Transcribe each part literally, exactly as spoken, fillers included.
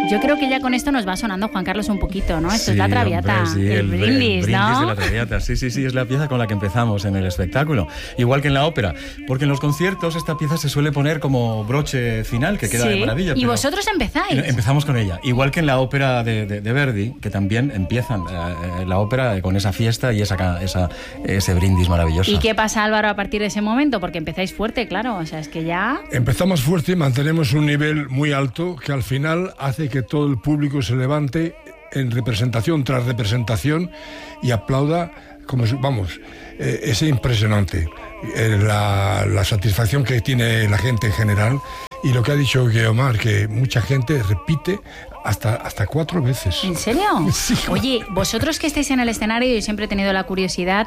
Yo creo que ya con esto nos va sonando, Juan Carlos, un poquito, ¿no? Esto sí, es la Traviata, hombre, sí, el, el brindis, el ¿no? brindis de la Traviata, sí, sí, sí, es la pieza con la que empezamos en el espectáculo. Igual que en la ópera, porque en los conciertos esta pieza se suele poner como broche final, que queda sí. de maravilla. Y vosotros empezáis. Empezamos con ella, igual que en la ópera de, de, de Verdi, que también empiezan eh, la ópera con esa fiesta y esa, esa, ese brindis maravilloso. ¿Y qué pasa, Álvaro, a partir de ese momento? Porque empezáis fuerte, claro, o sea, es que ya... Empezamos fuerte y mantenemos un nivel muy alto que al final hace que todo el público se levante en representación tras representación y aplauda, como vamos, eh, es impresionante eh, la, la satisfacción que tiene la gente en general. Y lo que ha dicho Guiomar, que mucha gente repite hasta, hasta cuatro veces. ¿En serio? Sí. Oye, vosotros que estáis en el escenario, yo siempre he tenido la curiosidad,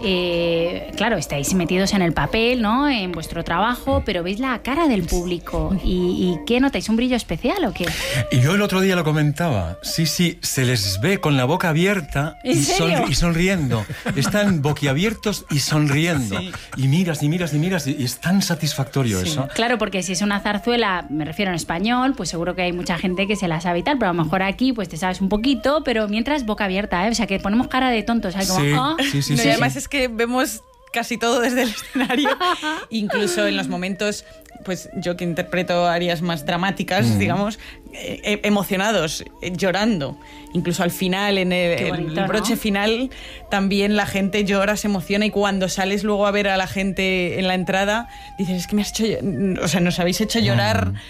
eh, claro, estáis metidos en el papel, ¿no? En vuestro trabajo, pero veis la cara del público. ¿Y, y qué notáis? ¿Un brillo especial o qué? Y yo el otro día lo comentaba. Sí, sí, se les ve con la boca abierta ¿En y, serio? sonri- y sonriendo. Están boquiabiertos y sonriendo. Sí. Y miras y miras y miras y, y es tan satisfactorio Sí. eso. Claro, porque si es una zarzuela, me refiero en español, pues seguro que hay mucha gente que se la sabe y tal, pero a lo mejor aquí pues te sabes un poquito, pero mientras boca abierta, ¿eh? O sea, que ponemos cara de tontos, ¿sabes? Como, Sí, oh. sí, sí, No, sí, y además sí. es que vemos casi todo desde el escenario, incluso en los momentos, pues yo que interpreto áreas más dramáticas, mm. digamos, eh, emocionados, eh, llorando. Incluso al final, en el, bonito, el broche, ¿no?, final, también la gente llora, se emociona, y cuando sales luego a ver a la gente en la entrada, dices, es que me has hecho, o sea, nos habéis hecho llorar mm.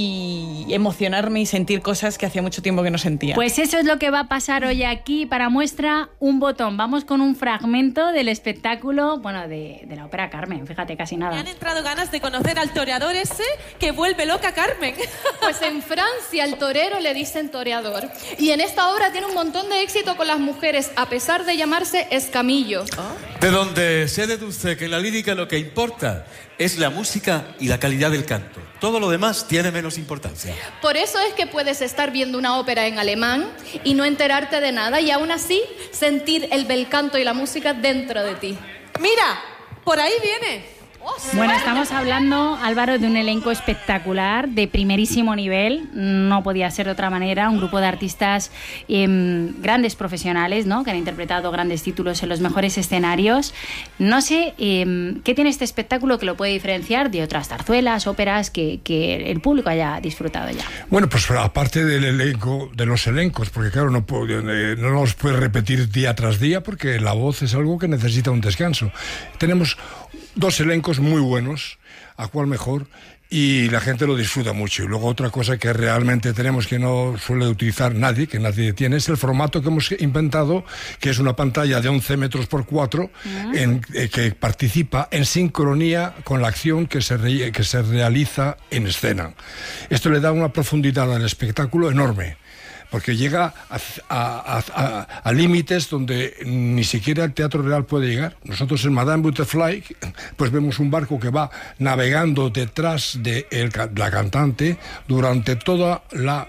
y emocionarme y sentir cosas que hacía mucho tiempo que no sentía. Pues eso es lo que va a pasar hoy aquí. Para muestra, un botón. Vamos con un fragmento del espectáculo, bueno, de, de la ópera Carmen, fíjate, casi nada. Me han entrado ganas de conocer al toreador ese que vuelve loca a Carmen. Pues en Francia al torero le dicen toreador. Y en esta obra tiene un montón de éxito con las mujeres, a pesar de llamarse Escamillo. ¿Oh? De donde se deduce que en la lírica lo que importa es la música y la calidad del canto. Todo lo demás tiene menos importancia. Por eso es que puedes estar viendo una ópera en alemán y no enterarte de nada, y aún así sentir el bel canto y la música dentro de ti. Mira, por ahí viene. Oh, bueno, estamos hablando, Álvaro, de un elenco espectacular, de primerísimo nivel, no podía ser de otra manera, un grupo de artistas eh, grandes profesionales, ¿no?, que han interpretado grandes títulos en los mejores escenarios. No sé, eh, ¿qué tiene este espectáculo que lo puede diferenciar de otras zarzuelas, óperas que, que el público haya disfrutado ya? Bueno, pues aparte del elenco, de los elencos, porque claro, no, eh, no los puedes repetir día tras día, porque la voz es algo que necesita un descanso. Tenemos dos elencos muy buenos, a cuál mejor, y la gente lo disfruta mucho. Y luego otra cosa que realmente tenemos, que no suele utilizar nadie, que nadie tiene, es el formato que hemos inventado, que es una pantalla de once metros por cuatro, uh-huh. en, eh, que participa en sincronía con la acción que se, re, que se realiza en escena. Esto le da una profundidad al espectáculo enorme, porque llega a, a, a, a límites donde ni siquiera el teatro real puede llegar. Nosotros en Madame Butterfly pues vemos un barco que va navegando detrás de el, la cantante durante toda la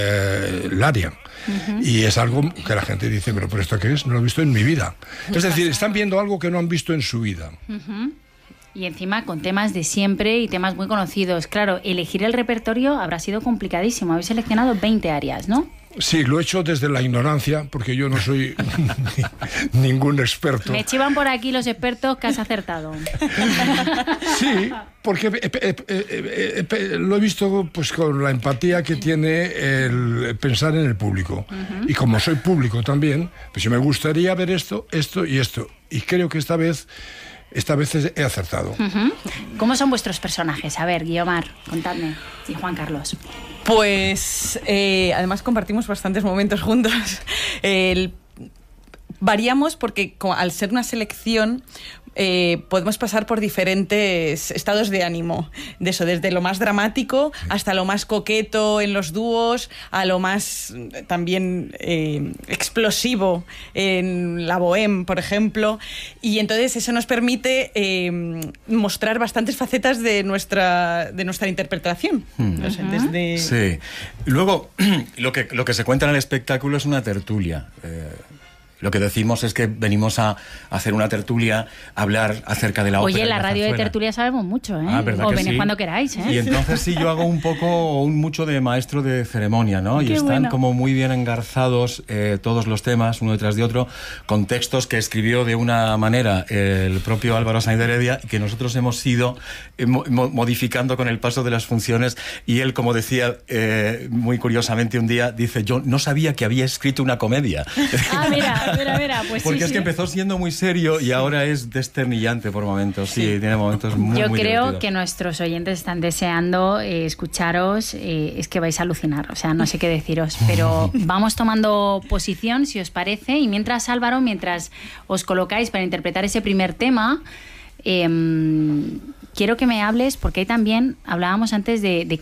eh, el área. Uh-huh. Y es algo que la gente dice, pero ¿por esto qué es? No lo he visto en mi vida. Es decir, están viendo algo que no han visto en su vida. Uh-huh. Y encima con temas de siempre y temas muy conocidos. Claro, elegir el repertorio habrá sido complicadísimo. Habéis seleccionado veinte áreas, ¿no? Sí, lo he hecho desde la ignorancia, porque yo no soy ningún experto. Me chivan por aquí los expertos que has acertado. Sí, porque eh, eh, eh, eh, lo he visto pues con la empatía que tiene el pensar en el público. Uh-huh. Y como soy público también, pues me gustaría ver esto, esto y esto. Y creo que esta vez... Esta vez he acertado. Uh-huh. ¿Cómo son vuestros personajes? A ver, Guiomar, contadme. Y Juan Carlos. Pues, eh, además compartimos bastantes momentos juntos. El, variamos porque como, al ser una selección... Eh, podemos pasar por diferentes estados de ánimo, de eso, desde lo más dramático hasta lo más coqueto en los dúos, a lo más también eh, explosivo en la bohème, por ejemplo, y entonces eso nos permite eh, mostrar bastantes facetas de nuestra de nuestra interpretación. Hmm. O sea, desde... Sí. Luego, lo que, lo que se cuenta en el espectáculo es una tertulia. Eh, Lo que decimos es que venimos a hacer una tertulia, a hablar acerca de la ópera. Oye, en la, la radio zarzuela. de tertulia sabemos mucho, ¿eh? Ah, ¿verdad o que venid sí? cuando queráis, ¿eh? Y entonces sí, yo hago un poco, un mucho de maestro de ceremonia, ¿no? Qué y están bueno. como muy bien engarzados eh, todos los temas, uno detrás de otro, con textos que escribió de una manera el propio Álvaro Sainz de Heredia y que nosotros hemos ido eh, mo modificando con el paso de las funciones. Y él, como decía eh, muy curiosamente un día, dice, yo no sabía que había escrito una comedia. Ah, mira, mira, mira, pues Porque sí, es sí. que empezó siendo muy serio y ahora es desternillante por momentos. Sí, sí, tiene momentos muy, Yo muy creo divertidos. que nuestros oyentes están deseando eh, escucharos, eh, es que vais a alucinar, o sea, no sé qué deciros, pero vamos tomando posición, si os parece, y mientras, Álvaro, mientras os colocáis para interpretar ese primer tema, eh, quiero que me hables, porque ahí también hablábamos antes de, de